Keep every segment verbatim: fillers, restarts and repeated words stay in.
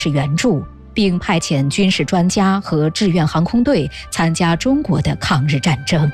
是援助，并派遣军事专家和志愿航空队参加中国的抗日战争。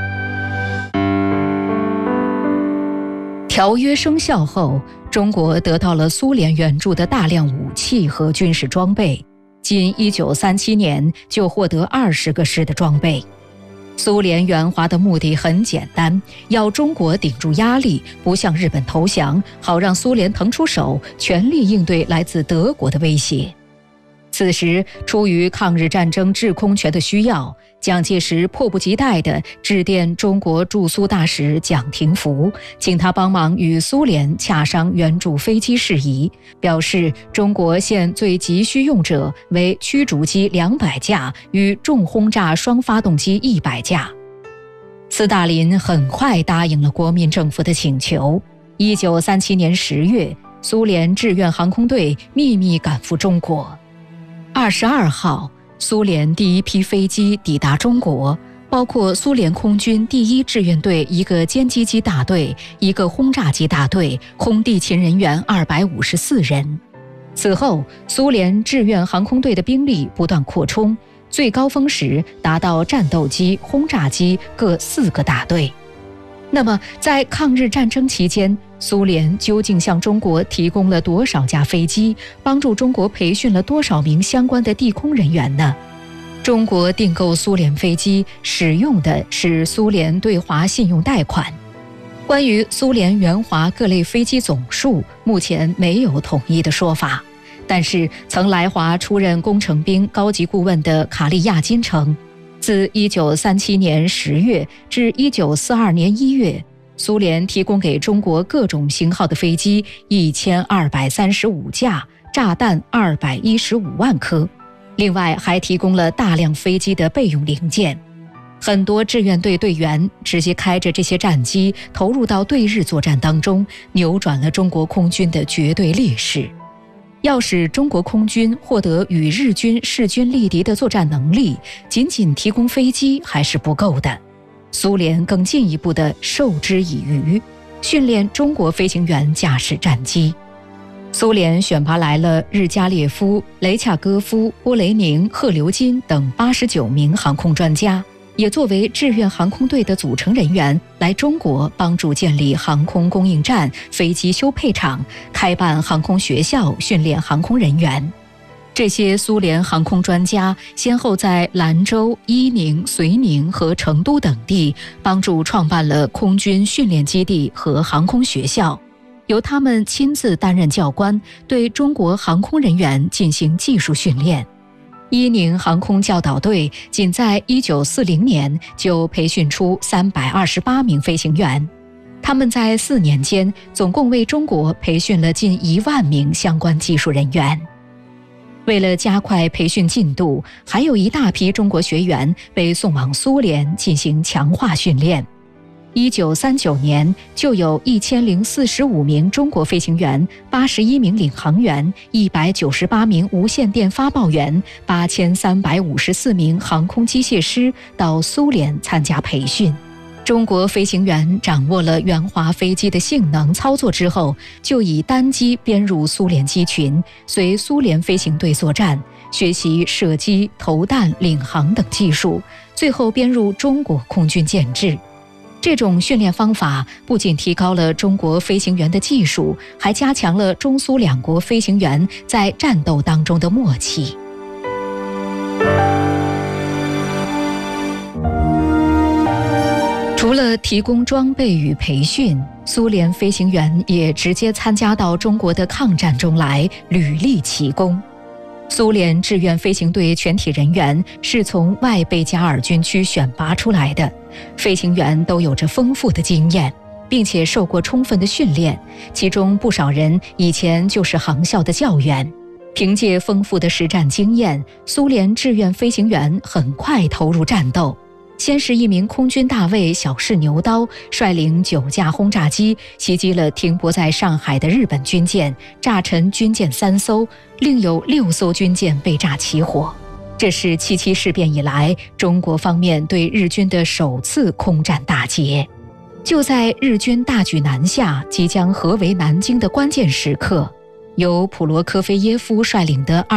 条约生效后，中国得到了苏联援助的大量武器和军事装备，仅一九三七年就获得二十个师的装备。苏联援华的目的很简单，要中国顶住压力，不向日本投降，好让苏联腾出手，全力应对来自德国的威胁。此时，出于抗日战争制空权的需要，蒋介石迫不及待地致电中国驻苏大使蒋廷福，请他帮忙与苏联洽商援助飞机事宜，表示中国现最急需用者为驱逐机两百架与重轰炸双发动机一百架。斯大林很快答应了国民政府的请求。一九三七年十月，苏联志愿航空队秘密赶赴中国。二十二号，苏联第一批飞机抵达中国，包括苏联空军第一志愿队一个歼击机大队、一个轰炸机大队，空地勤人员二百五十四人。此后，苏联志愿航空队的兵力不断扩充，最高峰时达到战斗机、轰炸机各四个大队。那么，在抗日战争期间，苏联究竟向中国提供了多少架飞机，帮助中国培训了多少名相关的地空人员呢？中国订购苏联飞机使用的是苏联对华信用贷款。关于苏联援华各类飞机总数，目前没有统一的说法。但是，曾来华出任工程兵高级顾问的卡利亚金称，自一九三七年十月至一九四二年一月，苏联提供给中国各种型号的飞机一千二百三十五架，炸弹二百一十五万颗，另外还提供了大量飞机的备用零件。很多志愿队队员直接开着这些战机投入到对日作战当中，扭转了中国空军的绝对劣势。要使中国空军获得与日军势均力敌的作战能力，仅仅提供飞机还是不够的。苏联更进一步地授之以渔，训练中国飞行员驾驶战机。苏联选拔来了日加列夫、雷恰戈夫、波雷宁、赫留金等八十九名航空专家，也作为志愿航空队的组成人员来中国帮助建立航空供应站、飞机修配厂，开办航空学校，训练航空人员。这些苏联航空专家先后在兰州、伊宁、绥宁和成都等地帮助创办了空军训练基地和航空学校，由他们亲自担任教官，对中国航空人员进行技术训练。伊宁航空教导队仅在一九四零年就培训出三百二十八名飞行员，他们在四年间总共为中国培训了近一万名相关技术人员。为了加快培训进度，还有一大批中国学员被送往苏联进行强化训练。一九三九年，就有一千零四十五名中国飞行员、八十一名领航员、一百九十八名无线电发报员、八千三百五十四名航空机械师到苏联参加培训。中国飞行员掌握了援华飞机的性能操作之后，就以单机编入苏联机群，随苏联飞行队作战，学习射击、投弹、领航等技术，最后编入中国空军建制。这种训练方法不仅提高了中国飞行员的技术，还加强了中苏两国飞行员在战斗当中的默契。除了提供装备与培训，苏联飞行员也直接参加到中国的抗战中来，屡立奇功。苏联志愿飞行队全体人员是从外贝加尔军区选拔出来的，飞行员都有着丰富的经验，并且受过充分的训练，其中不少人以前就是航校的教员。凭借丰富的实战经验，苏联志愿飞行员很快投入战斗。先是一名空军大尉小试牛刀，率领九架轰炸机袭击了停泊在上海的日本军舰，炸沉军舰三艘，另有六艘军舰被炸起火。这是七七事变以来中国方面对日军的首次空战大捷。就在日军大举南下，即将合围南京的关键时刻，由普罗科菲耶夫率领的二